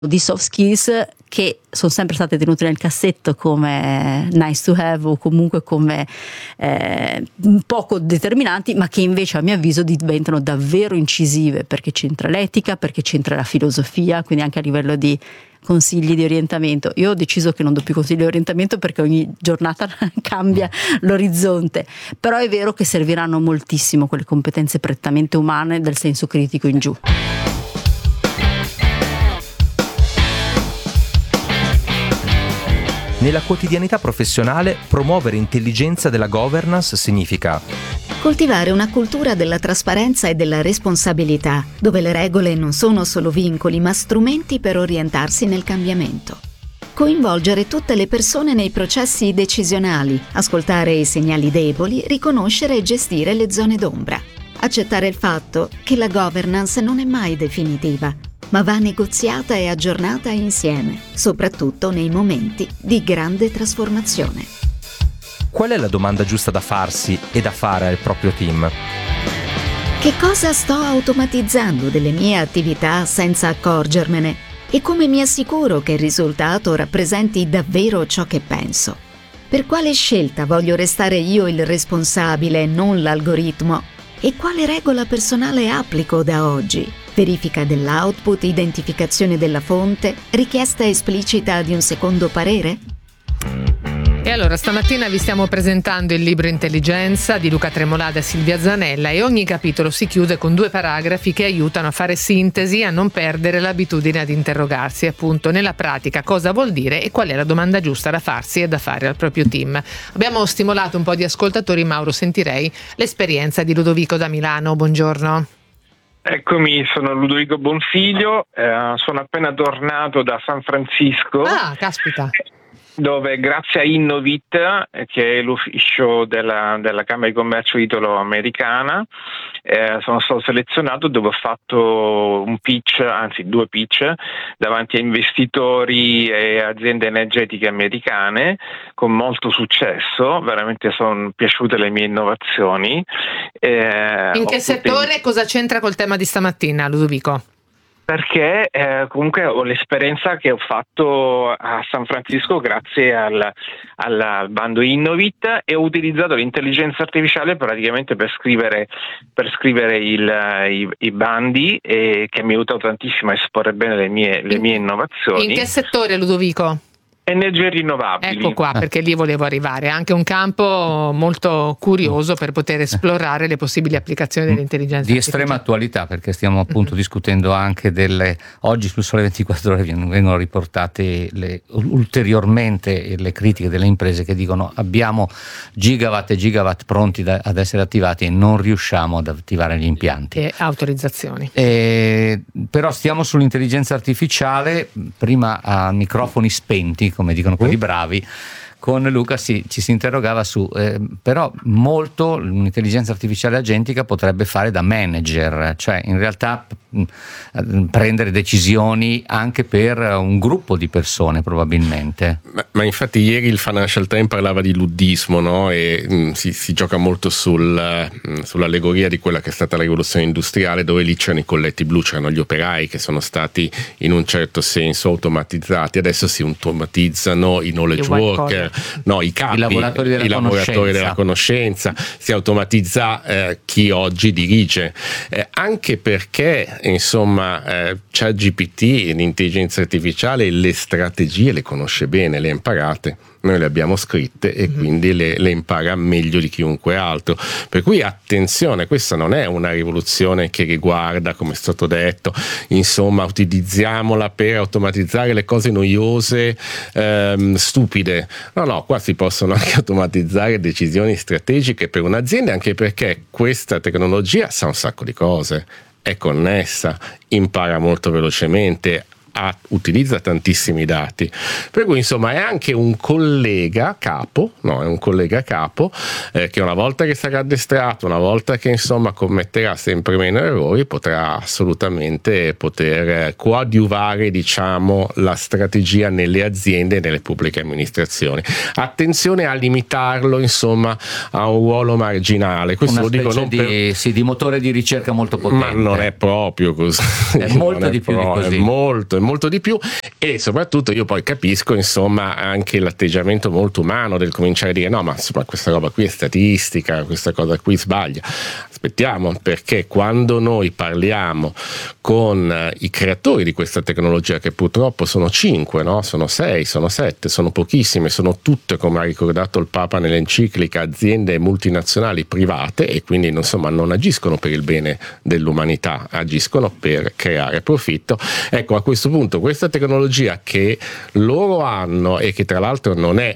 di soft skills che sono sempre state tenute nel cassetto come nice to have o comunque come poco determinanti, ma che invece a mio avviso diventano davvero incisive, perché c'entra l'etica, perché c'entra la filosofia, quindi anche a livello di consigli di orientamento. Io ho deciso che non do più consigli di orientamento perché ogni giornata cambia l'orizzonte, però è vero che serviranno moltissimo quelle competenze prettamente umane del senso critico in giù. Nella quotidianità professionale, promuovere intelligenza della governance significa coltivare una cultura della trasparenza e della responsabilità, dove le regole non sono solo vincoli, ma strumenti per orientarsi nel cambiamento. Coinvolgere tutte le persone nei processi decisionali, ascoltare i segnali deboli, riconoscere e gestire le zone d'ombra. Accettare il fatto che la governance non è mai definitiva, ma va negoziata e aggiornata insieme, soprattutto nei momenti di grande trasformazione. Qual è la domanda giusta da farsi e da fare al proprio team? Che cosa sto automatizzando delle mie attività senza accorgermene? E come mi assicuro che il risultato rappresenti davvero ciò che penso? Per quale scelta voglio restare io il responsabile e non l'algoritmo? E quale regola personale applico da oggi? Verifica dell'output, identificazione della fonte, richiesta esplicita di un secondo parere? E allora stamattina vi stiamo presentando il libro Intelligenza di Luca Tremolada e Silvia Zanella, e ogni capitolo si chiude con 2 paragrafi che aiutano a fare sintesi e a non perdere l'abitudine ad interrogarsi appunto nella pratica cosa vuol dire e qual è la domanda giusta da farsi e da fare al proprio team. Abbiamo stimolato un po' di ascoltatori. Mauro, sentirei l'esperienza di Ludovico da Milano. Buongiorno. Eccomi, sono Ludovico Bonfiglio, sono appena tornato da San Francisco. Ah, caspita. Dove grazie a Innovit, che è l'ufficio della Camera di Commercio italo-americana, sono stato selezionato, dove ho fatto un pitch, anzi 2 pitch, davanti a investitori e aziende energetiche americane, con molto successo. Veramente sono piaciute le mie innovazioni. In che settore? Cosa c'entra col tema di stamattina, Ludovico? Perché comunque ho l'esperienza che ho fatto a San Francisco grazie al bando Innovit, e ho utilizzato l'intelligenza artificiale praticamente per scrivere i bandi, e che mi ha aiutato tantissimo a esporre bene le mie innovazioni. In che settore, Ludovico? Energie rinnovabili. Ecco qua, perché lì volevo arrivare. Anche un campo molto curioso per poter esplorare le possibili applicazioni dell'intelligenza di estrema attualità, perché stiamo appunto discutendo anche oggi sul Sole 24 Ore vengono riportate ulteriormente le critiche delle imprese che dicono: abbiamo gigawatt e gigawatt pronti ad essere attivati e non riusciamo ad attivare gli impianti e autorizzazioni. Però stiamo sull'intelligenza artificiale, prima a microfoni spenti, come dicono quelli bravi. Con Luca ci si interrogava su però molto l'intelligenza artificiale agentica potrebbe fare da manager, cioè in realtà prendere decisioni anche per un gruppo di persone probabilmente. Ma infatti ieri il Financial Times parlava di luddismo, no? E si gioca molto sull'allegoria di quella che è stata la rivoluzione industriale, dove lì c'erano i colletti blu, c'erano gli operai che sono stati in un certo senso automatizzati. Adesso si automatizzano i knowledge worker, i capi, i lavoratori della conoscenza, si automatizza chi oggi dirige, anche perché insomma ChatGPT, l'intelligenza artificiale, le strategie le conosce bene, le ha imparate, noi le abbiamo scritte e quindi le impara meglio di chiunque altro, per cui attenzione, questa non è una rivoluzione che riguarda, come è stato detto, insomma utilizziamola per automatizzare le cose noiose, stupide. No, qua si possono anche automatizzare decisioni strategiche per un'azienda, anche perché questa tecnologia sa un sacco di cose, è connessa, impara molto velocemente, utilizza tantissimi dati, per cui insomma è anche un collega capo, che una volta che sarà addestrato, una volta che insomma commetterà sempre meno errori, potrà assolutamente coadiuvare, diciamo, la strategia nelle aziende e nelle pubbliche amministrazioni. Attenzione a limitarlo insomma a un ruolo marginale, questo una lo dico non di motore di ricerca molto potente, ma non è proprio così, è molto di più di così, è molto molto di più, e soprattutto io poi capisco insomma anche l'atteggiamento molto umano del cominciare a dire no, ma insomma questa roba qui è statistica, questa cosa qui sbaglia. Aspettiamo, perché quando noi parliamo con i creatori di questa tecnologia, che purtroppo sono 5, no? Sono 6, sono 7, sono pochissime, sono tutte, come ha ricordato il Papa nell'enciclica, aziende multinazionali private, e quindi insomma non agiscono per il bene dell'umanità, agiscono per creare profitto. Ecco, a questo punto questa tecnologia che loro hanno, e che tra l'altro non è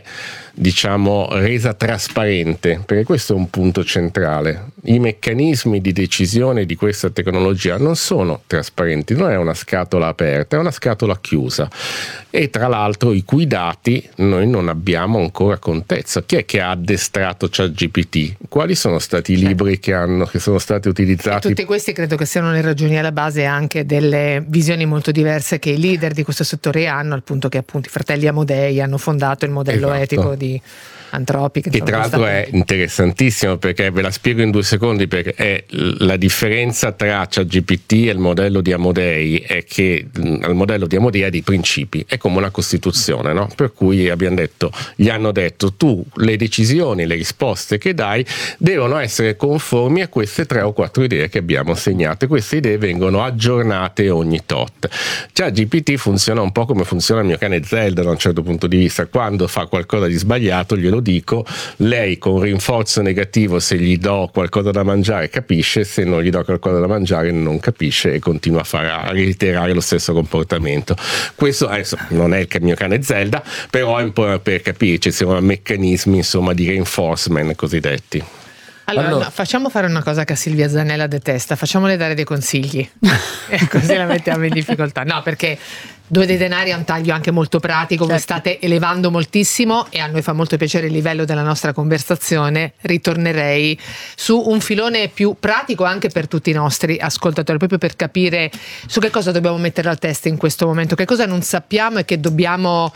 resa trasparente, perché questo è un punto centrale. I meccanismi di decisione di questa tecnologia non sono trasparenti, non è una scatola aperta, è una scatola chiusa, e tra l'altro i cui dati noi non abbiamo ancora contezza. Chi è che ha addestrato ChatGPT? Quali sono stati i libri che sono stati utilizzati? E tutti questi credo che siano le ragioni alla base anche delle visioni molto diverse che i leader di questo settore hanno, al punto che appunto i fratelli Amodei hanno fondato il modello etico di Anthropic, che tra l'altro è interessantissimo, perché ve la spiego in 2 secondi, perché è la differenza tra ChatGPT e il modello di Amodei è che il modello di Amodei ha dei principi, è come una costituzione, no? Per cui gli hanno detto tu le decisioni, le risposte che dai devono essere conformi a queste 3 o 4 idee che abbiamo segnato, e queste idee vengono aggiornate ogni tot. ChatGPT funziona un po' come funziona il mio cane Zelda da un certo punto di vista: quando fa qualcosa di sbagliato glielo dico, lei con rinforzo negativo, se gli do qualcosa da mangiare capisce, se non gli do qualcosa da mangiare non capisce e continua a reiterare lo stesso comportamento. Questo adesso non è il mio cane Zelda, però è un po' per capire, ci sono meccanismi insomma di reinforcement cosiddetti. Allora, no, facciamo fare una cosa che a Silvia Zanella detesta, facciamole dare dei consigli così la mettiamo in difficoltà. No, perché 2 dei denari è un taglio anche molto pratico, certo. Voi state elevando moltissimo e a noi fa molto piacere il livello della nostra conversazione. Ritornerei su un filone più pratico anche per tutti i nostri ascoltatori, proprio per capire su che cosa dobbiamo mettere al test in questo momento, che cosa non sappiamo e che dobbiamo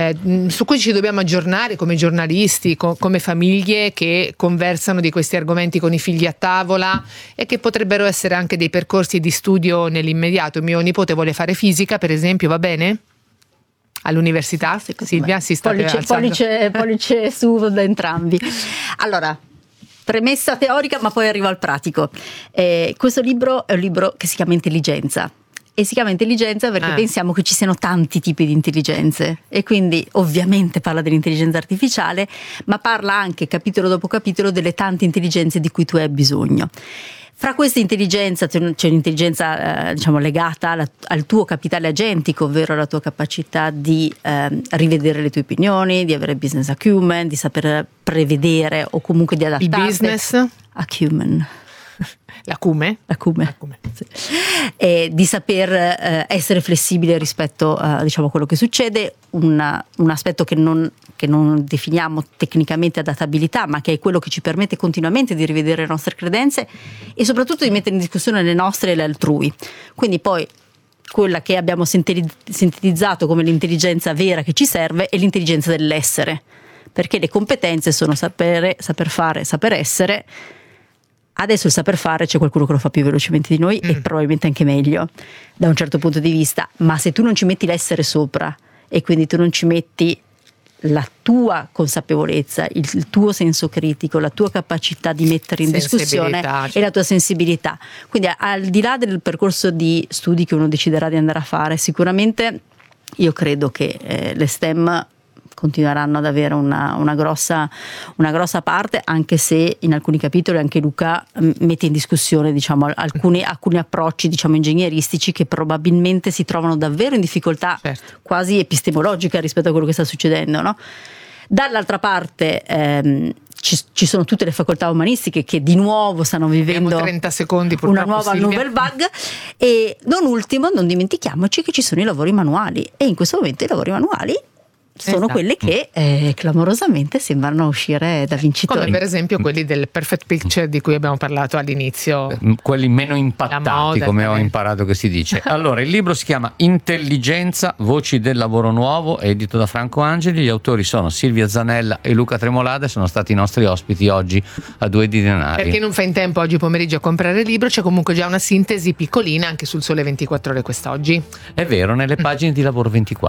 su cui ci dobbiamo aggiornare come giornalisti, come famiglie che conversano di questi argomenti con i figli a tavola, e che potrebbero essere anche dei percorsi di studio nell'immediato. Mio nipote vuole fare fisica, per esempio, va bene? All'università? Silvia, si sta pollice su da entrambi. Allora, premessa teorica, ma poi arrivo al pratico. Questo libro è un libro che si chiama Intelligenza. E si chiama Intelligenza perché pensiamo che ci siano tanti tipi di intelligenze, e quindi ovviamente parla dell'intelligenza artificiale, ma parla anche capitolo dopo capitolo delle tante intelligenze di cui tu hai bisogno. Fra queste intelligenze c'è un'intelligenza legata al tuo capitale agentico, ovvero alla tua capacità di rivedere le tue opinioni, di avere business acumen, di saper prevedere o comunque di adattarti. Il business acumen. L'acume? Sì. E di saper essere flessibile rispetto a quello che succede, un aspetto che non definiamo tecnicamente adattabilità, ma che è quello che ci permette continuamente di rivedere le nostre credenze e soprattutto di mettere in discussione le nostre e le altrui. Quindi poi quella che abbiamo sintetizzato come l'intelligenza vera che ci serve è l'intelligenza dell'essere, perché le competenze sono saper fare, saper essere. Adesso il saper fare c'è qualcuno che lo fa più velocemente di noi e probabilmente anche meglio da un certo punto di vista, ma se tu non ci metti l'essere sopra, e quindi tu non ci metti la tua consapevolezza, il tuo senso critico, la tua capacità di mettere in discussione e la tua sensibilità, quindi al di là del percorso di studi che uno deciderà di andare a fare, sicuramente io credo che le STEM continueranno ad avere una grossa parte, anche se in alcuni capitoli anche Luca mette in discussione alcuni approcci ingegneristici che probabilmente si trovano davvero in difficoltà, certo, quasi epistemologica rispetto a quello che sta succedendo, no? Dall'altra parte ci sono tutte le facoltà umanistiche che di nuovo stanno vivendo 30 secondi, una nuova novel bug, e non dimentichiamoci che ci sono i lavori manuali, e in questo momento i lavori manuali sono esatto. quelli che clamorosamente sembrano uscire da vincitori. Come per esempio quelli del Perfect Picture di cui abbiamo parlato all'inizio. Quelli meno impattati, moda, come ho imparato che si dice. Allora, il libro si chiama Intelligenza, voci del lavoro nuovo, è edito da Franco Angeli. Gli autori sono Silvia Zanella e Luca Tremolada, sono stati i nostri ospiti oggi a Due di Denari. Per chi non fa in tempo oggi pomeriggio a comprare il libro, c'è comunque già una sintesi piccolina anche sul Sole 24 Ore quest'oggi. È vero, nelle pagine di Lavoro 24.